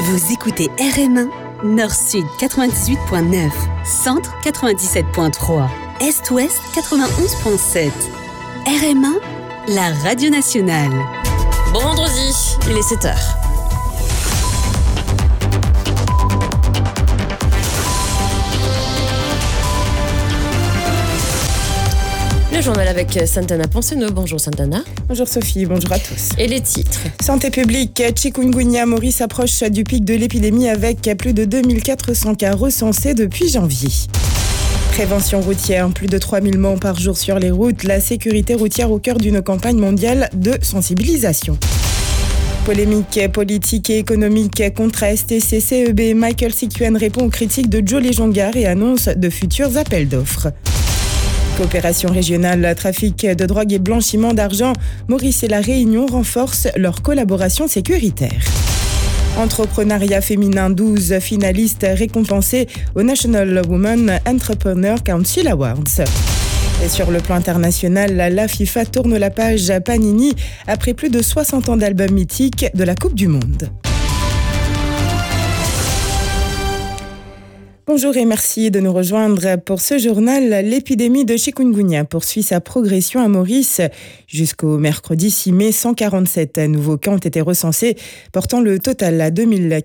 Vous écoutez RM1, Nord-Sud 98.9, Centre 97.3, Est-Ouest 91.7. RM1, la radio nationale. Bon vendredi, il est 7h. Le journal avec Santana Ponceneau. Bonjour Santana. Bonjour Sophie, bonjour à tous. Et les titres. Santé publique, chikungunya, Maurice approche du pic de l'épidémie avec plus de 2400 cas recensés depuis janvier. Prévention routière, plus de 3000 morts par jour sur les routes. La sécurité routière au cœur d'une campagne mondiale de sensibilisation. Polémique politique et économique contre STC CEB. Michael Sikuen répond aux critiques de Jolie Jongar et annonce de futurs appels d'offres. Coopération régionale, trafic de drogue et blanchiment d'argent. Maurice et la Réunion renforcent leur collaboration sécuritaire. Entrepreneuriat féminin, 12 finalistes récompensés au National Women Entrepreneur Council Awards. Et sur le plan international, la FIFA tourne la page Panini après plus de 60 ans d'albums mythiques de la Coupe du Monde. Bonjour et merci de nous rejoindre pour ce journal. L'épidémie de chikungunya poursuit sa progression à Maurice. Jusqu'au mercredi 6 mai, 147 nouveaux cas ont été recensés, portant le total à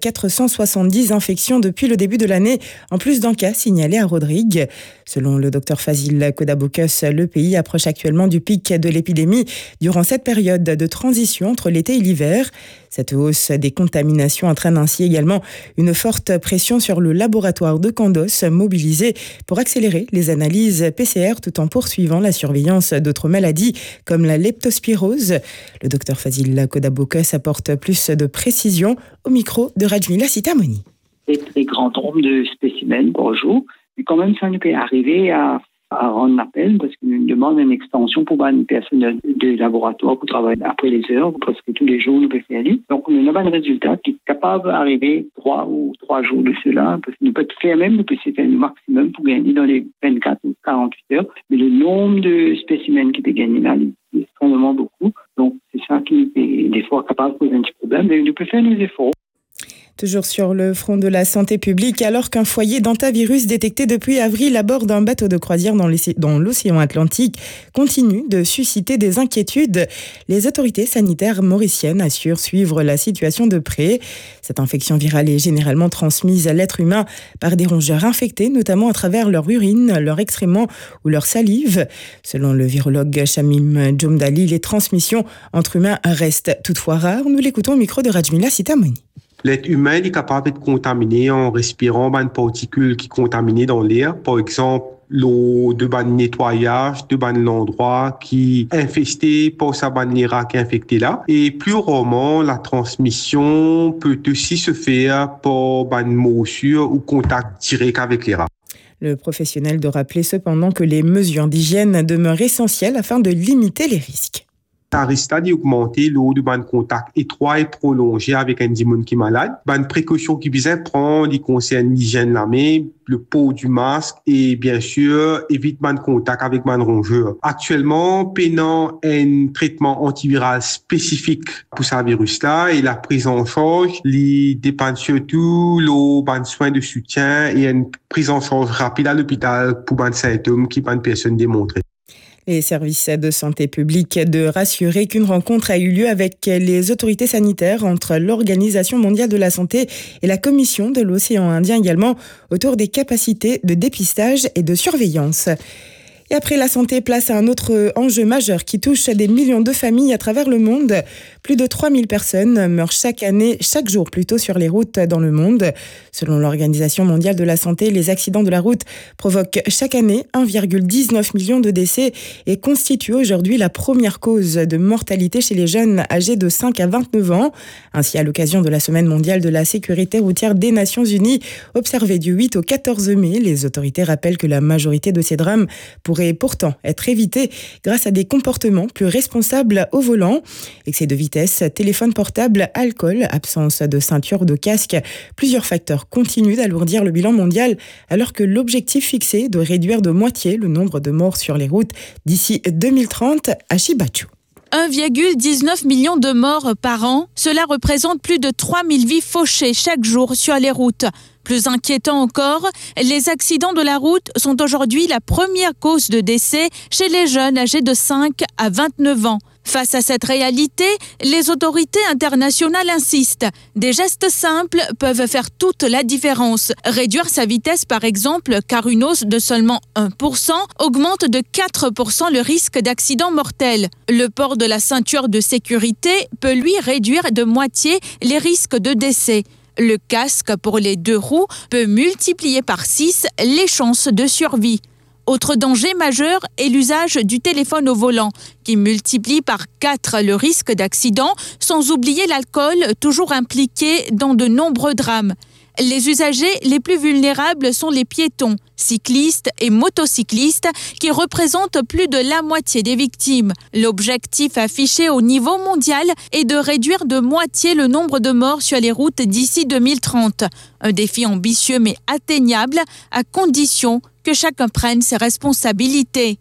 2470 infections depuis le début de l'année, en plus d'un cas signalé à Rodrigue. Selon le docteur Fazil Kodabokus, le pays approche actuellement du pic de l'épidémie durant cette période de transition entre l'été et l'hiver. Cette hausse des contaminations entraîne ainsi également une forte pression sur le laboratoire de Candos, mobilisé pour accélérer les analyses PCR tout en poursuivant la surveillance d'autres maladies comme la leptospirose. Le docteur Fazil Kodabokus apporte plus de précision au micro de Rajmila Sitamoni. C'est très grand nombre de spécimens par jour, mais quand même ça nous peut arriver à rendre appel parce qu'on nous demande une extension pour une personne de laboratoire pour travailler après les heures, parce que tous les jours nous peut faire lui. Donc on a un résultat qui est capable d'arriver 3 jours de cela, parce que nous peut faire même, nous peut faire le maximum pour gagner dans les 24 ou 48 heures, mais le nombre de spécimens qui peut gagner là, c'est extrêmement beaucoup. Donc c'est ça qui est des fois capable de poser un petit problème, mais nous peut faire nos efforts. Toujours sur le front de la santé publique, alors qu'un foyer d'hantavirus détecté depuis avril à bord d'un bateau de croisière dans l'océan Atlantique continue de susciter des inquiétudes, les autorités sanitaires mauriciennes assurent suivre la situation de près. Cette infection virale est généralement transmise à l'être humain par des rongeurs infectés, notamment à travers leur urine, leur excrément ou leur salive. Selon le virologue Shamim Djomdali, les transmissions entre humains restent toutefois rares. Nous l'écoutons au micro de Rajmila Sitamoni. L'être humain est capable d'être contaminé en respirant des particules qui sont contaminées dans l'air. Par exemple, l'eau de nettoyage, de l'endroit qui est infesté par sa l'air qui est infecté là. Et plus rarement, la transmission peut aussi se faire par une morsure ou contact direct avec les rats. Le professionnel de rappeler cependant que les mesures d'hygiène demeurent essentielles afin de limiter les risques. Ça risque d'augmenter l'eau de contact étroit et prolongé avec un dimon qui est malade. Une précaution qui vise à prendre, il concerne l'hygiène de la main, le pot du masque et bien sûr, évite de contact avec un rongeur. Actuellement, peinant un traitement antiviral spécifique pour ce virus-là et la prise en charge, il dépend surtout le soin de soutien et une prise en charge rapide à l'hôpital pour un symptôme qui pas une personne démontrée. Les services de santé publique de rassurer qu'une rencontre a eu lieu avec les autorités sanitaires entre l'Organisation mondiale de la santé et la Commission de l'océan Indien également autour des capacités de dépistage et de surveillance. Et après la santé, place à un autre enjeu majeur qui touche des millions de familles à travers le monde. Plus de 3000 personnes meurent chaque jour sur les routes dans le monde. Selon l'Organisation mondiale de la santé, les accidents de la route provoquent chaque année 1,19 million de décès et constituent aujourd'hui la première cause de mortalité chez les jeunes âgés de 5 à 29 ans. Ainsi, à l'occasion de la Semaine mondiale de la sécurité routière des Nations Unies, observée du 8 au 14 mai, les autorités rappellent que la majorité de ces drames pourraient pourtant être évité grâce à des comportements plus responsables au volant. Excès de vitesse, téléphone portable, alcool, absence de ceinture ou de casque. Plusieurs facteurs continuent d'alourdir le bilan mondial alors que l'objectif fixé est de réduire de moitié le nombre de morts sur les routes d'ici 2030 à Chibachu. 1,19 million de morts par an. Cela représente plus de 3000 vies fauchées chaque jour sur les routes. Plus inquiétant encore, les accidents de la route sont aujourd'hui la première cause de décès chez les jeunes âgés de 5 à 29 ans. Face à cette réalité, les autorités internationales insistent. Des gestes simples peuvent faire toute la différence. Réduire sa vitesse, par exemple, car une hausse de seulement 1% augmente de 4% le risque d'accident mortel. Le port de la ceinture de sécurité peut, lui, réduire de moitié les risques de décès. Le casque pour les 2 roues peut multiplier par 6 les chances de survie. Autre danger majeur est l'usage du téléphone au volant, qui multiplie par 4 le risque d'accident, sans oublier l'alcool toujours impliqué dans de nombreux drames. Les usagers les plus vulnérables sont les piétons, cyclistes et motocyclistes qui représentent plus de la moitié des victimes. L'objectif affiché au niveau mondial est de réduire de moitié le nombre de morts sur les routes d'ici 2030. Un défi ambitieux mais atteignable à condition que chacun prenne ses responsabilités.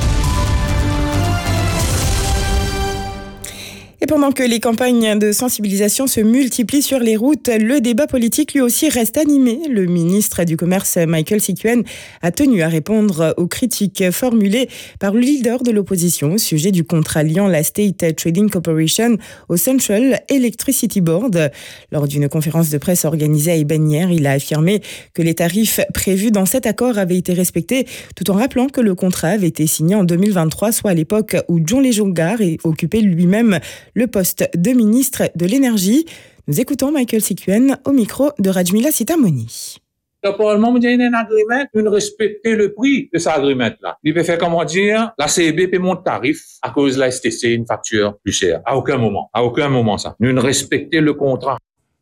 Et pendant que les campagnes de sensibilisation se multiplient sur les routes, le débat politique lui aussi reste animé. Le ministre du Commerce, Michael Sikuen, a tenu à répondre aux critiques formulées par le leader de l'opposition au sujet du contrat liant la State Trading Corporation au Central Electricity Board. Lors d'une conférence de presse organisée à Eben hier, il a affirmé que les tarifs prévus dans cet accord avaient été respectés, tout en rappelant que le contrat avait été signé en 2023, soit à l'époque où John Lejongar occupait lui-même le poste de ministre de l'Énergie. Nous écoutons Michael Sikuen au micro de Rajmila Sitamoni. Probablement, il y a un agreement, nous respecter le prix de cet agreement-là. Il peut faire, comment dire, la CEB paie mon tarif à cause de la STC, une facture plus chère. À aucun moment ça. Nous respecter le contrat.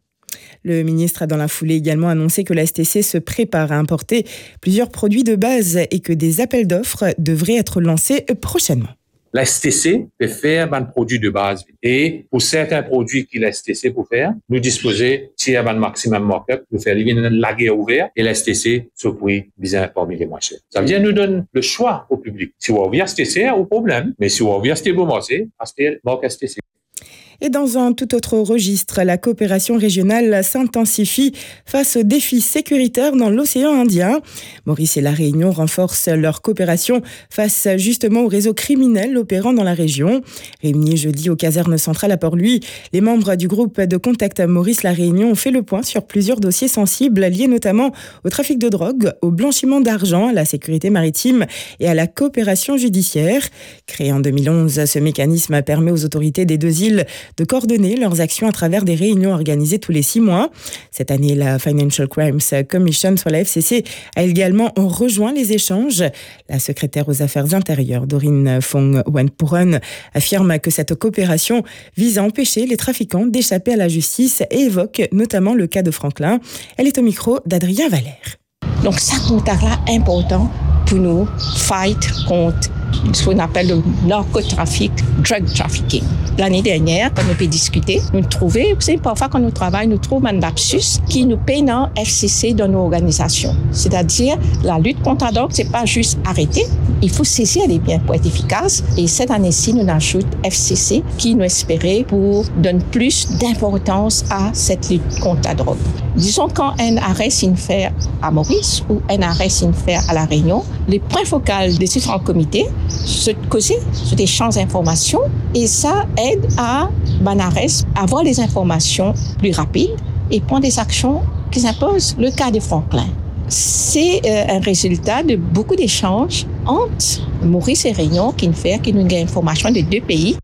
Le ministre a dans la foulée également annoncé que la STC se prépare à importer plusieurs produits de base et que des appels d'offres devraient être lancés prochainement. La STC peut faire un produit de base. Et pour certains produits que la STC peut faire, nous disposer de un maximum markup, nous faire la guerre ouverte et la STC se prix bien parmi les moins chers. Ça veut dire nous donne le choix au public. Si vous avez STC, au problème. Mais si vous avez STC, vous achetez marque STC. Et dans un tout autre registre, la coopération régionale s'intensifie face aux défis sécuritaires dans l'océan Indien. Maurice et la Réunion renforcent leur coopération face justement aux réseaux criminels opérant dans la région. Réunis jeudi aux casernes centrales à Port-Louis, les membres du groupe de contact Maurice-la Réunion ont fait le point sur plusieurs dossiers sensibles liés notamment au trafic de drogue, au blanchiment d'argent, à la sécurité maritime et à la coopération judiciaire. Créé en 2011, ce mécanisme permet aux autorités des 2 îles de coordonner leurs actions à travers des réunions organisées tous les 6 mois. Cette année, la Financial Crimes Commission sur la FCC a également rejoint les échanges. La secrétaire aux Affaires intérieures, Doreen Fong-Wenpuron, affirme que cette coopération vise à empêcher les trafiquants d'échapper à la justice et évoque notamment le cas de Franklin. Elle est au micro d'Adrien Valère. Donc, ça compte là important pour nous, fight contre ce qu'on appelle le narcotrafic, drug trafficking. L'année dernière, quand nous avons discuté, nous trouvons, c'est parfois quand nous travaillons, nous trouvons un lapsus qui nous paye dans FCC dans nos organisations. C'est-à-dire, la lutte contre la drogue, c'est pas juste arrêter, il faut saisir les biens pour être efficace. Et cette année-ci, nous ajoutons FCC qui nous espérait pour donner plus d'importance à cette lutte contre la drogue. Disons quand un arrêt signe faire à Maurice ou un arrêt signe faire à La Réunion, les points focaux des différents comités se causer sur des champs d'information et ça aide à Banares à avoir les informations plus rapides et prendre des actions qui s'imposent. Le cas de Franklin, c'est un résultat de beaucoup d'échanges entre Maurice et Réunion qui nous donne des informations de 2 pays.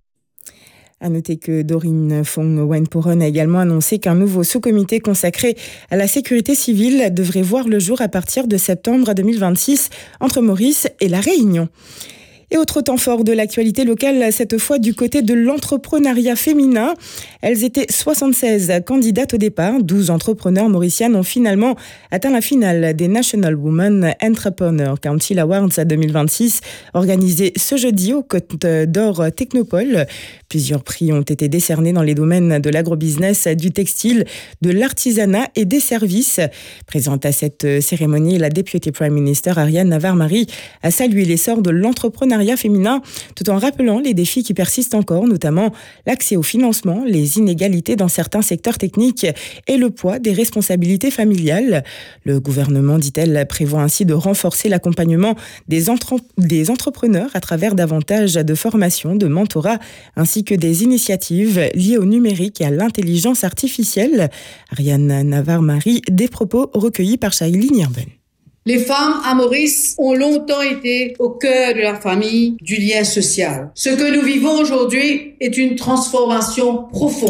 À noter que Doreen Fong-Wenpuron a également annoncé qu'un nouveau sous-comité consacré à la sécurité civile devrait voir le jour à partir de septembre 2026 entre Maurice et La Réunion. Et autre temps fort de l'actualité locale, cette fois du côté de l'entrepreneuriat féminin. Elles étaient 76 candidates au départ. 12 entrepreneurs mauriciennes ont finalement atteint la finale des National Women Entrepreneur Council Awards 2026, organisés ce jeudi au Côte d'Or Technopole. Plusieurs prix ont été décernés dans les domaines de l'agrobusiness, du textile, de l'artisanat et des services. Présente à cette cérémonie, la Deputy Prime Minister Ariane Navarre-Marie a salué l'essor de l'entrepreneuriat l'entrepreneuriat féminin, tout en rappelant les défis qui persistent encore, notamment l'accès au financement, les inégalités dans certains secteurs techniques et le poids des responsabilités familiales. Le gouvernement, dit-elle, prévoit ainsi de renforcer l'accompagnement des entrepreneurs à travers davantage de formations, de mentorat, ainsi que des initiatives liées au numérique et à l'intelligence artificielle. Ariane Navarre-Marie, des propos recueillis par Shailene Yerben. Les femmes à Maurice ont longtemps été au cœur de la famille, du lien social. Ce que nous vivons aujourd'hui est une transformation profonde.